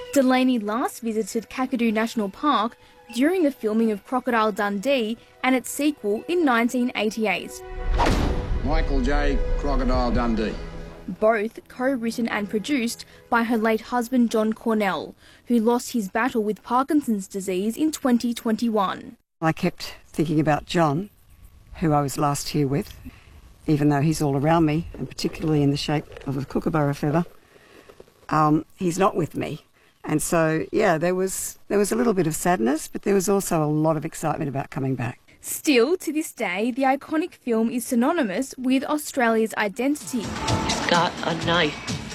Delaney last visited Kakadu National Park during the filming of Crocodile Dundee and its sequel in 1988. Michael J. Crocodile Dundee. Both co-written and produced by her late husband John Cornell, who lost his battle with Parkinson's disease in 2021. I kept thinking about John, who I was last here with, even though he's all around me, and particularly in the shape of a kookaburra feather. He's not with me. And so, yeah, there was a little bit of sadness, but there was also a lot of excitement about coming back. Still, to this day, the iconic film is synonymous with Australia's identity. He's got a knife.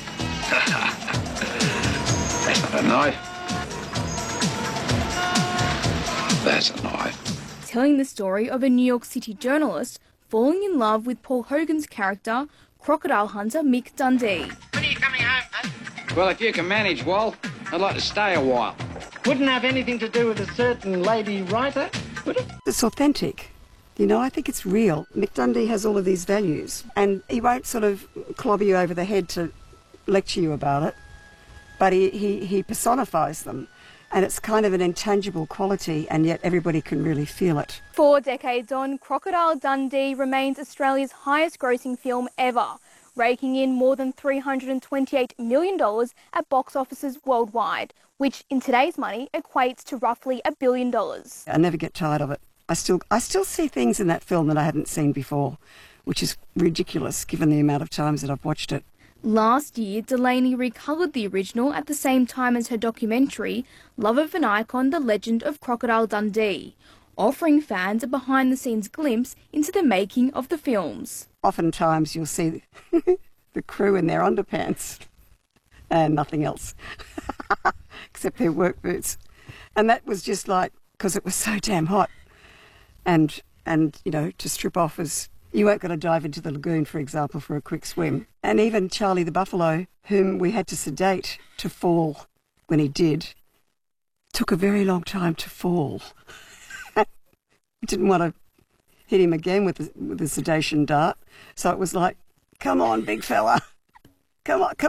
That's not a knife. That's a knife. Telling the story of a New York City journalist falling in love with Paul Hogan's character, crocodile hunter Mick Dundee. When are you coming home, Dad? Well, if you can manage, Wal, I'd like to stay a while. Wouldn't have anything to do with a certain lady writer, would it? It's authentic. You know, I think it's real. Mick Dundee has all of these values, and he won't sort of clobber you over the head to lecture you about it, but he personifies them. And it's kind of an intangible quality, and yet everybody can really feel it. 4 decades on, Crocodile Dundee remains Australia's highest grossing film ever, raking in more than $328 million at box offices worldwide, which in today's money equates to roughly $1 billion. I never get tired of it. I still see things in that film that I hadn't seen before, which is ridiculous given the amount of times that I've watched it. Last year, Delaney recoloured the original at the same time as her documentary, Love of an Icon, The Legend of Crocodile Dundee, offering fans a behind-the-scenes glimpse into the making of the films. Oftentimes you'll see the crew in their underpants and nothing else, except their work boots. And that was just like, because it was so damn hot. And you know, to strip off as... You weren't going to dive into the lagoon, for example, for a quick swim. And even Charlie the buffalo, whom we had to sedate to fall when he did, took a very long time to fall. We didn't want to hit him again with the sedation dart. So it was like, come on, big fella. Come on.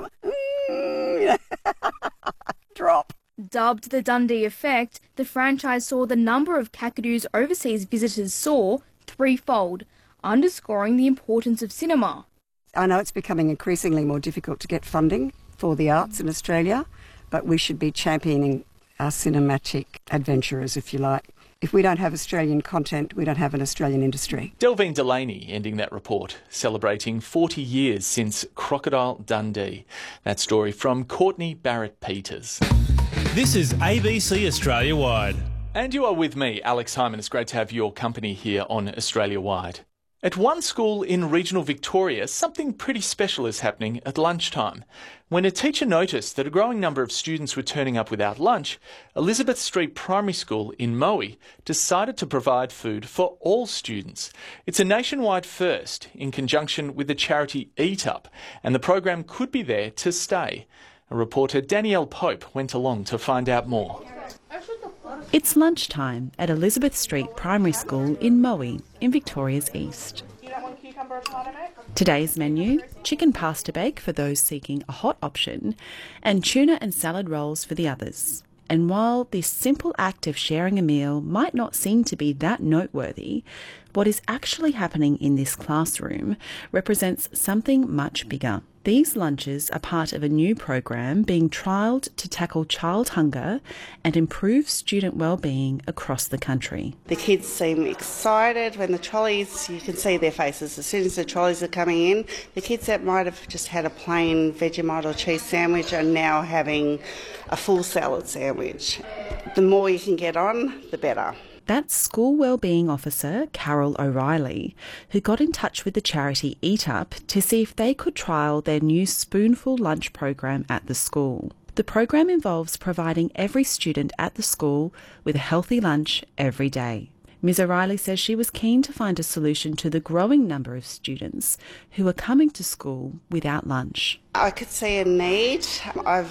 Drop. Dubbed the Dundee Effect, the franchise saw the number of Kakadu's overseas visitors soar threefold, underscoring the importance of cinema. I know it's becoming increasingly more difficult to get funding for the arts in Australia, but we should be championing our cinematic adventurers, if you like. If we don't have Australian content, we don't have an Australian industry. Delvine Delaney ending that report, celebrating 40 years since Crocodile Dundee. That story from Courtney Barrett-Peters. This is ABC Australia Wide. And you are with me, Alex Hyman. It's great to have your company here on Australia Wide. At one school in regional Victoria, something pretty special is happening at lunchtime. When a teacher noticed that a growing number of students were turning up without lunch, Elizabeth Street Primary School in Moe decided to provide food for all students. It's a nationwide first in conjunction with the charity Eat Up, and the program could be there to stay. A reporter, Danielle Pope, went along to find out more. It's lunchtime at Elizabeth Street Primary School in Moe, in Victoria's East. Today's menu, chicken pasta bake for those seeking a hot option, and tuna and salad rolls for the others. And while this simple act of sharing a meal might not seem to be that noteworthy, what is actually happening in this classroom represents something much bigger. These lunches are part of a new program being trialled to tackle child hunger and improve student wellbeing across the country. The kids seem excited when the trolleys, you can see their faces as soon as the trolleys are coming in. The kids that might have just had a plain Vegemite or cheese sandwich are now having a full salad sandwich. The more you can get on, the better. That's School Wellbeing Officer Carol O'Reilly, who got in touch with the charity Eat Up to see if they could trial their new Spoonful lunch program at the school. The program involves providing every student at the school with a healthy lunch every day. Ms O'Reilly says she was keen to find a solution to the growing number of students who are coming to school without lunch. I could see a need. I've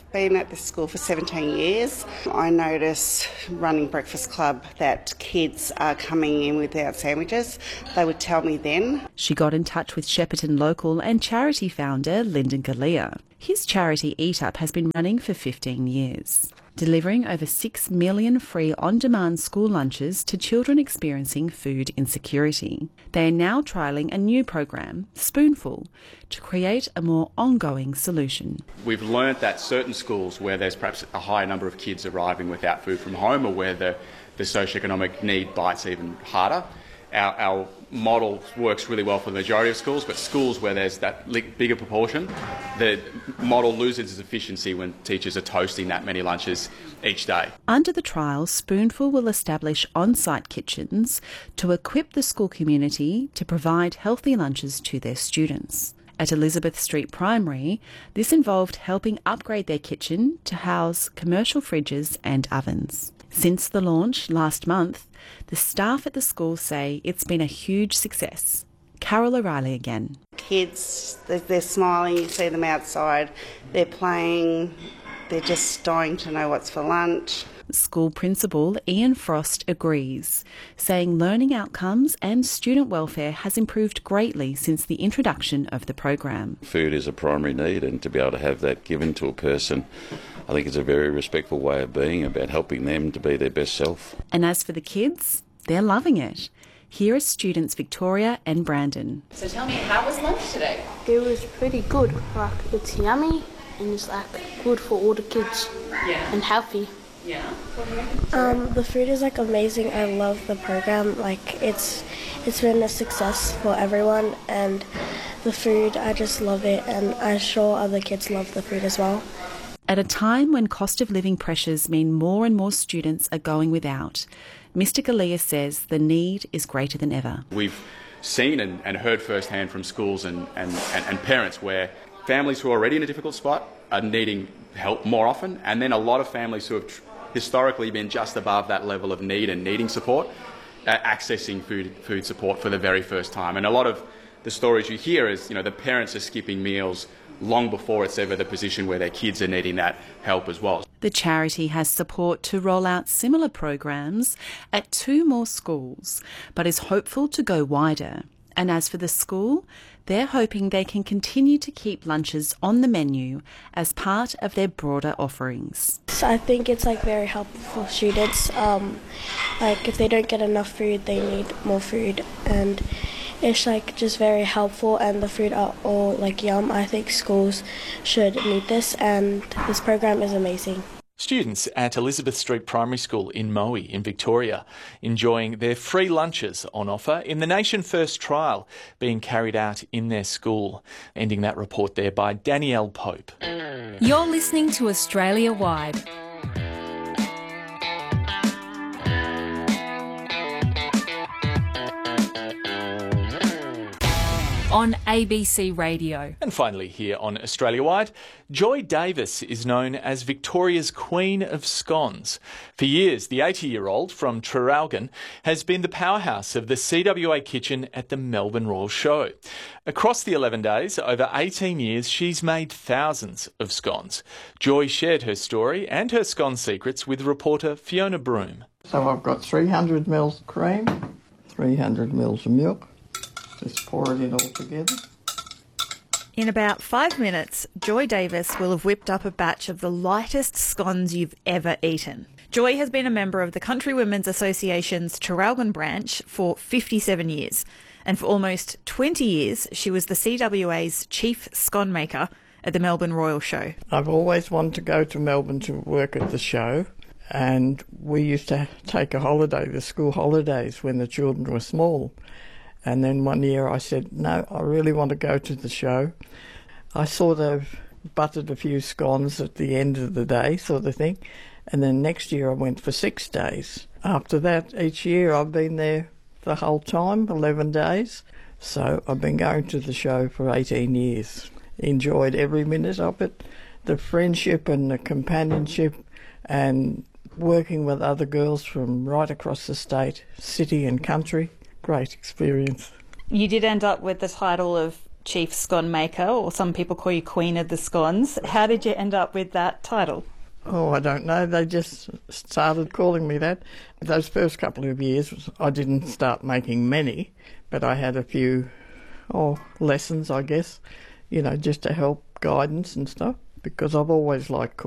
been at this school for 17 years. I notice running Breakfast Club that kids are coming in without sandwiches. They would tell me then. She got in touch with Shepparton local and charity founder Lyndon Galea. His charity Eat Up has been running for 15 years, delivering over 6 million free on-demand school lunches to children experiencing food insecurity. They are now trialling a new program, Spoonful, to create a more ongoing solution. We've learnt that certain schools where there's perhaps a higher number of kids arriving without food from home, or where the socioeconomic need bites even harder, our model works really well for the majority of schools, but schools where there's that bigger proportion, the model loses its efficiency when teachers are toasting that many lunches each day. Under the trial, Spoonful will establish on-site kitchens to equip the school community to provide healthy lunches to their students. At Elizabeth Street Primary, this involved helping upgrade their kitchen to house commercial fridges and ovens. Since the launch last month, the staff at the school say it's been a huge success. Carol O'Reilly again. Kids, they're smiling, you see them outside, they're playing, they're just dying to know what's for lunch. School principal Ian Frost agrees, saying learning outcomes and student welfare has improved greatly since the introduction of the program. Food is a primary need, and to be able to have that given to a person, I think it's a very respectful way of being, about helping them to be their best self. And as for the kids, they're loving it. Here are students Victoria and Brandon. So tell me, how was lunch today? It was pretty good. Like, it's yummy and it's like good for all the kids. Yeah. And healthy. Yeah. The food is like amazing. I love the program. Like, it's been a success for everyone, and the food, I just love it, and I'm sure other kids love the food as well. At a time when cost of living pressures mean more and more students are going without, Mr. Galea says the need is greater than ever. We've seen and heard firsthand from schools and parents where families who are already in a difficult spot are needing help more often, and then a lot of families who have historically been just above that level of need and needing support are accessing food support for the very first time. And a lot of the stories you hear is, the parents are skipping meals long before it's ever the position where their kids are needing that help as well. The charity has support to roll out similar programs at 2 more schools, but is hopeful to go wider. And as for the school, they're hoping they can continue to keep lunches on the menu as part of their broader offerings. So I think it's like very helpful for students. Like, if they don't get enough food, they need more food, and it's like just very helpful, and the food are all like yum. I think schools should need this, and this program is amazing. Students at Elizabeth Street Primary School in Moe in Victoria enjoying their free lunches on offer in the Nation First trial being carried out in their school. Ending that report there by Danielle Pope. You're listening to Australia Wide. On ABC Radio. And finally here on Australia Wide, Joy Davis is known as Victoria's Queen of Scones. For years, the 80-year-old from Traralgon has been the powerhouse of the CWA kitchen at the Melbourne Royal Show. Across the 11 days, over 18 years, she's made thousands of scones. Joy shared her story and her scone secrets with reporter Fiona Broom. So I've got 300 mils of cream, 300 mils of milk. Just pour it in all together. In about 5 minutes, Joy Davis will have whipped up a batch of the lightest scones you've ever eaten. Joy has been a member of the Country Women's Association's Traralgon branch for 57 years, and for almost 20 years she was the CWA's chief scone maker at the Melbourne Royal Show. I've always wanted to go to Melbourne to work at the show, and we used to take a holiday, the school holidays, when the children were small. And then one year I said, no, I really want to go to the show. I sort of buttered a few scones at the end of the day, sort of thing. And then next year I went for 6 days. After that, each year I've been there the whole time, 11 days. So I've been going to the show for 18 years. Enjoyed every minute of it. The friendship and the companionship and working with other girls from right across the state, city and country. Great experience. You did end up with the title of chief scone maker, or some people call you Queen of the Scones. How did you end up with that title? Oh, I don't know. They just started calling me that. Those first couple of years, I didn't start making many, but I had a few lessons, I guess, just to help guidance and stuff, because I've always liked cooking.